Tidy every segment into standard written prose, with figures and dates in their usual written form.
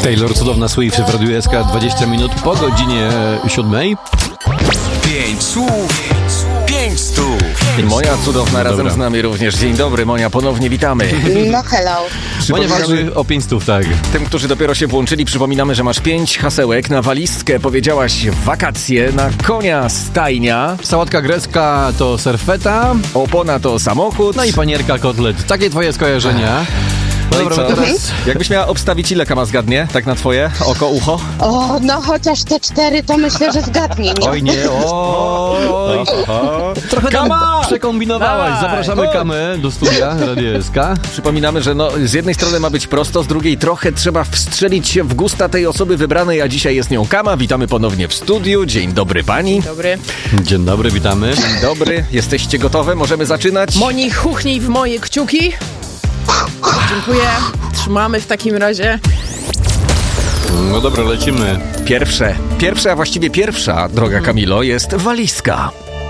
Taylor, cudowna Swift w Radiu SK, 20 minut po godzinie 7. 5 słów, 5 stóp. I Monia cudowna razem z nami również. Dzień dobry, Monia, ponownie witamy. No hello. Monia walczy o 500, tak. Tym, którzy dopiero się włączyli, przypominamy, że masz 5 hasełek. Na walizkę powiedziałaś wakacje, na konia stajnia, Sałatka grecka to serfeta, opona to samochód. no i panierka kotlet. Takie twoje skojarzenia. No i Dobra, co? teraz... Jakbyś miała obstawić, ile Kama zgadnie? Tak na twoje oko, ucho? O, no chociaż te 4 to myślę, że zgadnie. Nie? Oj nie, oj. Trochę tam przekombinowałaś. Zapraszamy Kamę do studia Radia SK. Przypominamy, że z jednej strony ma być prosto, z drugiej trochę trzeba wstrzelić się w gusta tej osoby wybranej, a dzisiaj jest nią Kama. Witamy ponownie w studiu. Dzień dobry pani. Dobry. Dzień dobry, witamy. Dzień dobry. Jesteście gotowe? Możemy zaczynać? Moni, chuchnij w moje kciuki. Dziękuję. Trzymamy w takim razie. No dobra, lecimy. Pierwsza, a właściwie pierwsza, droga Kamilo, jest walizka.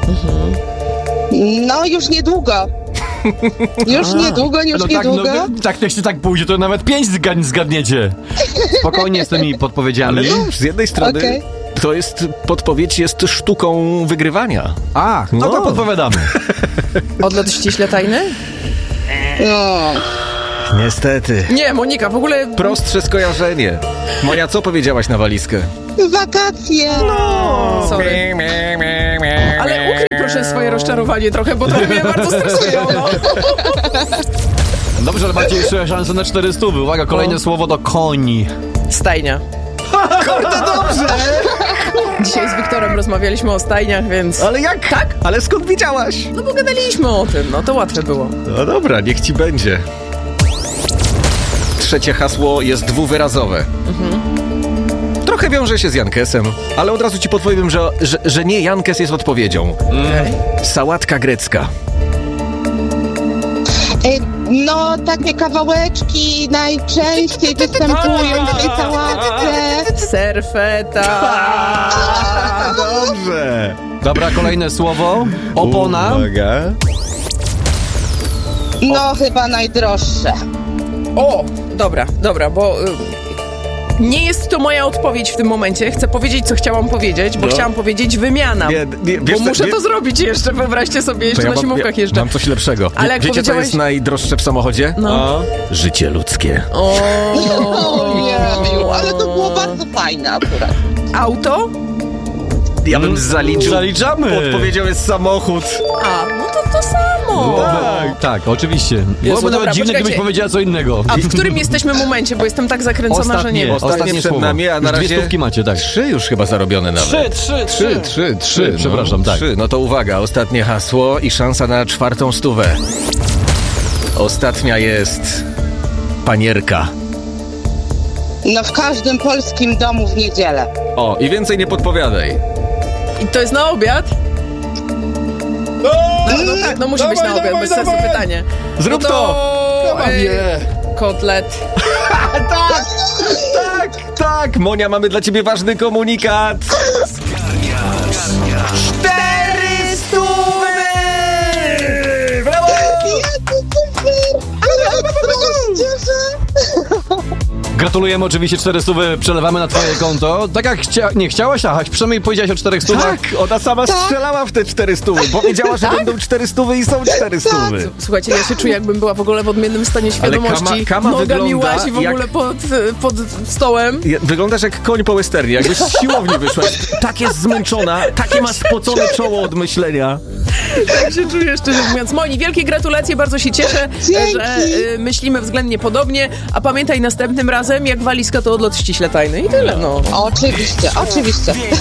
No już niedługo. Już niedługo. Tak, jeśli tak pójdzie, to nawet 5 zgadniecie. Spokojnie z tymi podpowiedziami. Ale no, z jednej strony to jest podpowiedź, jest sztuką wygrywania. A, no to podpowiadamy. Odlot ściśle tajny? No. Niestety. Nie, Monika, w ogóle... Prostsze skojarzenie. Monia, co powiedziałaś na walizkę? Wakacje. Sorry. Ale ukryj proszę swoje rozczarowanie trochę, bo to mnie bardzo stresują, no. Dobrze, ale macie jeszcze szansę na 400. Uwaga, kolejne słowo to koń. Stajnia. Kurde, dobrze! Dzisiaj z Wiktorem rozmawialiśmy o stajniach, więc... Ale jak? Tak? Ale skąd wiedziałaś? No bo gadaliśmy o tym, no to łatwe było. No dobra, niech ci będzie. Trzecie hasło jest dwuwyrazowe. Trochę wiąże się z Jankesem, ale od razu ci podpowiem, że nie Jankes jest odpowiedzią. Sałatka grecka. No takie kawałeczki najczęściej występują w tej sałatce. Serfeta. Dobrze. Dobra, kolejne słowo. Opona. Uwaga. No chyba najdroższe. O, dobra, bo... Nie jest to moja odpowiedź w tym momencie. Chcę powiedzieć, co chciałam powiedzieć, bo chciałam powiedzieć wymiana. Bo muszę to zrobić jeszcze, wyobraźcie sobie, jeszcze na Zimówkach jeżdżę. Mam coś lepszego. Ale jak wiecie, co jest najdroższe w samochodzie? No. Życie ludzkie. Ojeju, ale to było bardzo fajne akurat. Auto? Ja bym zaliczył. Zaliczamy. Odpowiedzią jest samochód. A, no to samo. Tak, oczywiście. Byłoby nawet dziwne, gdybyś powiedziała co innego. A w którym jesteśmy momencie, bo jestem tak zakręcona, że nie wiem. Ostatnie przed nami, a na już razie 2 stówki macie, tak. 3 już chyba zarobione nawet. 3, przepraszam, tak. 3. No to uwaga, ostatnie hasło i szansa na 4. stówę. Ostatnia jest panierka. No w każdym polskim domu w niedzielę. O, i więcej nie podpowiadaj. I to jest na obiad? No tak, no musi być na obiad, bez sensu pytanie. Zrób no to! Kotlet. Tak! Monia, mamy dla ciebie ważny komunikat. 400! Brawo! Gratulujemy, oczywiście 400 przelewamy na twoje konto. Tak jak nie chciałaś, a przynajmniej powiedziałaś o 400. Tak, ona sama strzelała w te 400. Powiedziała, że będą 400 i są 400. Słuchajcie, ja się czuję, jakbym była w ogóle w odmiennym stanie świadomości. Kama Noga mi wygląda łazi w ogóle pod stołem. Wyglądasz jak koń po westernie, jakbyś z siłowni wyszła. Tak jest zmęczona, takie ma spocone czoło od myślenia. Tak się czuję, szczerze mówiąc. Moni, wielkie gratulacje, bardzo się cieszę, że myślimy względnie podobnie, a pamiętaj następnym razem, jak walizka, to odlot ściśle tajny i tyle, no. Oczywiście.